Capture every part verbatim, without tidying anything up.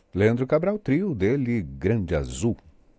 Leandro Cabral, trio dele, Grande Azul.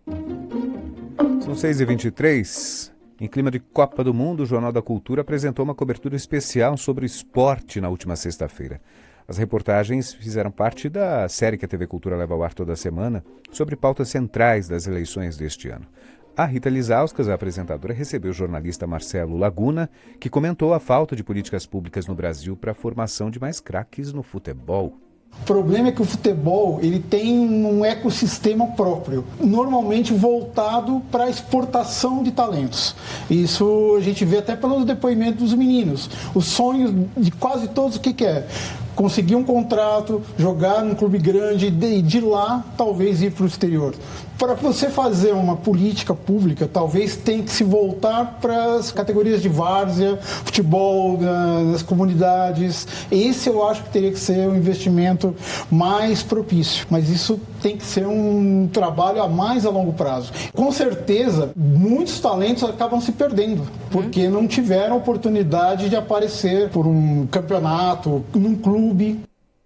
São seis e vinte e três. Em clima de Copa do Mundo, o Jornal da Cultura apresentou uma cobertura especial sobre esporte na última sexta-feira. As reportagens fizeram parte da série que a T V Cultura leva ao ar toda semana sobre pautas centrais das eleições deste ano. A Rita Lizauskas, a apresentadora, recebeu o jornalista Marcelo Laguna, que comentou a falta de políticas públicas no Brasil para a formação de mais craques no futebol. O problema é que o futebol ele tem um ecossistema próprio, normalmente voltado para a exportação de talentos. Isso a gente vê até pelos depoimentos dos meninos. Os sonhos de quase todos o que, que é? Conseguir um contrato, jogar num clube grande e de lá talvez ir para o exterior. Para você fazer uma política pública, talvez tenha que se voltar para as categorias de várzea, futebol, nas comunidades. Esse eu acho que teria que ser um investimento mais propício. Mas isso tem que ser um trabalho a mais a longo prazo. Com certeza, muitos talentos acabam se perdendo, porque não tiveram oportunidade de aparecer por um campeonato, num clube.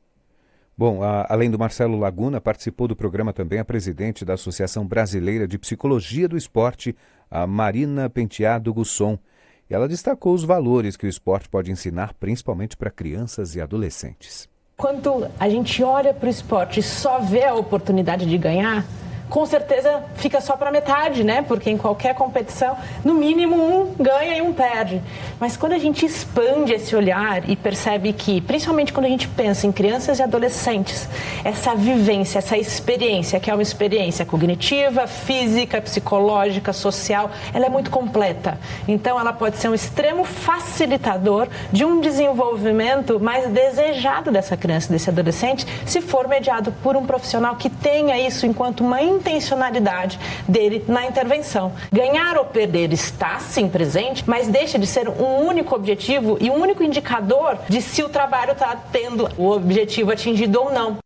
Bom, a, além do Marcelo Laguna, participou do programa também a presidente da Associação Brasileira de Psicologia do Esporte, a Marina Penteado Gusson. E ela destacou os valores que o esporte pode ensinar, principalmente para crianças e adolescentes. Quando a gente olha para o esporte e só vê a oportunidade de ganhar, com certeza fica só para metade, né? Porque em qualquer competição, no mínimo um ganha e um perde. Mas quando a gente expande esse olhar e percebe que, principalmente quando a gente pensa em crianças e adolescentes, essa vivência, essa experiência, que é uma experiência cognitiva, física, psicológica, social, ela é muito completa. Então ela pode ser um extremo facilitador de um desenvolvimento mais desejado dessa criança, desse adolescente, se for mediado por um profissional que tenha isso enquanto uma intencionalidade dele na intervenção. Ganhar ou perder está sim presente, mas deixa de ser um único objetivo e um único indicador de se o trabalho está tendo o objetivo atingido ou não.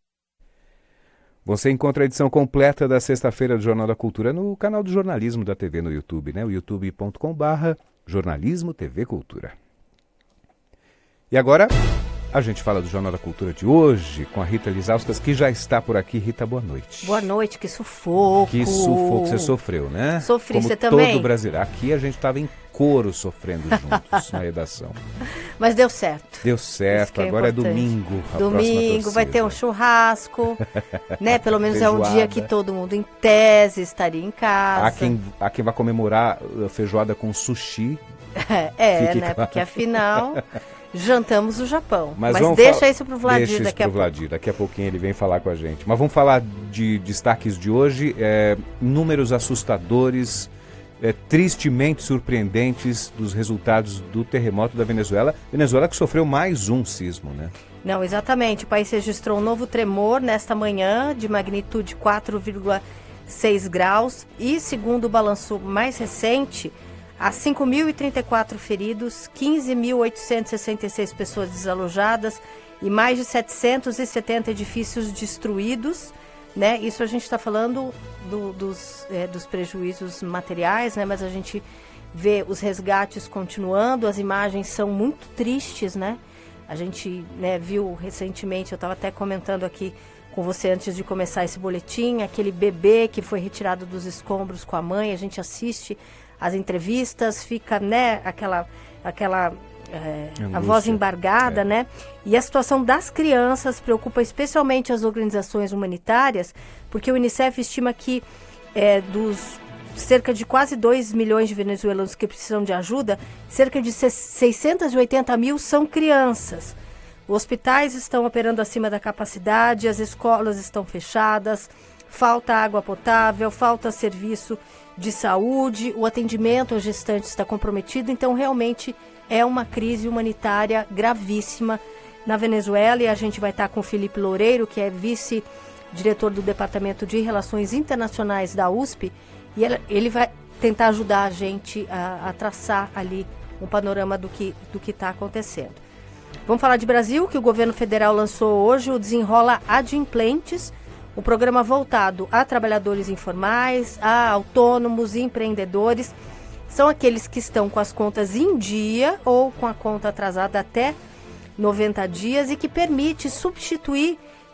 Você encontra a edição completa da sexta-feira do Jornal da Cultura no canal do jornalismo da T V no YouTube, né? o youtube ponto com barra jornalismo T V Cultura. E agora a gente fala do Jornal da Cultura de hoje com a Rita Lizauskas, que já está por aqui. Rita, boa noite. Boa noite, que sufoco. Que sufoco, você sofreu, né? Sofri, Como você também? Todo brasileiro. Aqui a gente estava em coro sofrendo juntos na redação. Mas deu certo. Deu certo, é agora importante. é domingo. A domingo, vai ter um churrasco, né? Pelo menos feijoada. É um dia que todo mundo em tese estaria em casa. Há quem, há quem vai comemorar a feijoada com sushi. É, Fique né? claro. Porque afinal... Jantamos o Japão. Mas, Mas deixa fal... isso pro Vladir deixa isso daqui pro a Vladir. pouco. Daqui a pouquinho ele vem falar com a gente. Mas vamos falar de destaques de hoje. É, números assustadores, é, tristemente surpreendentes dos resultados do terremoto da Venezuela. Venezuela que sofreu mais um sismo, né? Não, exatamente. O país registrou um novo tremor nesta manhã de magnitude quatro vírgula seis graus e, segundo o balanço mais recente, há cinco mil e trinta e quatro feridos, quinze mil oitocentas e sessenta e seis pessoas desalojadas e mais de setecentos e setenta edifícios destruídos, né? Isso a gente está falando do, dos, é, dos prejuízos materiais, né? Mas a gente vê os resgates continuando, as imagens são muito tristes, né? A gente, né, viu recentemente, eu estava até comentando aqui com você antes de começar esse boletim, aquele bebê que foi retirado dos escombros com a mãe, a gente assiste as entrevistas, fica, né, aquela, aquela é, a voz embargada, é. né? E a situação das crianças preocupa especialmente as organizações humanitárias, porque o Unicef estima que é, dos cerca de quase dois milhões de venezuelanos que precisam de ajuda, cerca de seiscentos e oitenta mil são crianças. Os hospitais estão operando acima da capacidade, as escolas estão fechadas, falta água potável, falta serviço de saúde, o atendimento aos gestantes está comprometido, então realmente é uma crise humanitária gravíssima na Venezuela, e a gente vai estar com o Felipe Loureiro, que é vice-diretor do Departamento de Relações Internacionais da U S P, e ele vai tentar ajudar a gente a, a traçar ali um panorama do que do que está acontecendo. Vamos falar de Brasil, que o governo federal lançou hoje o Desenrola Adimplentes, um programa voltado a trabalhadores informais, a autônomos e empreendedores. São aqueles que estão com as contas em dia ou com a conta atrasada até noventa dias e que permite substituir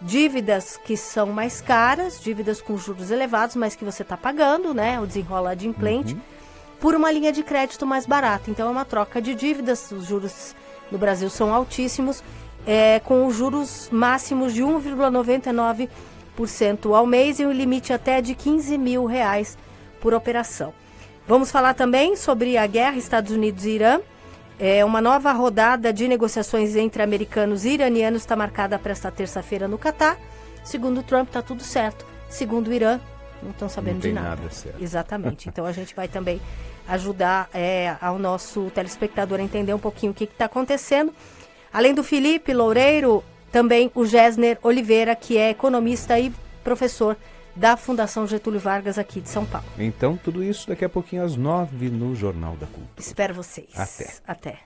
dívidas que são mais caras, dívidas com juros elevados, mas que você está pagando, né, o desenrola adimplente, uhum. por uma linha de crédito mais barata. Então é uma troca de dívidas, os juros no Brasil são altíssimos, é, com os juros máximos de um vírgula noventa e nove por cento ao mês e um limite até de quinze mil reais por operação. Vamos falar também sobre a guerra Estados Unidos e Irã. É, uma nova rodada de negociações entre americanos e iranianos está marcada para esta terça-feira no Catar. Segundo Trump, está tudo certo. Segundo o Irã, não estão sabendo não tem de nada. nada certo. Exatamente. Então a gente vai também ajudar é, ao nosso telespectador a entender um pouquinho o que está acontecendo. Além do Felipe Loureiro, também o Gessner Oliveira, que é economista e professor da Fundação Getúlio Vargas aqui de São Paulo. Então, tudo isso daqui a pouquinho às nove no Jornal da Cultura. Espero vocês. Até. Até.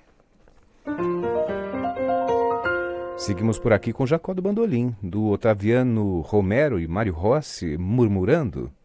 Seguimos por aqui com Jacó do Bandolim, do Otaviano Romero e Mário Rossi, Murmurando.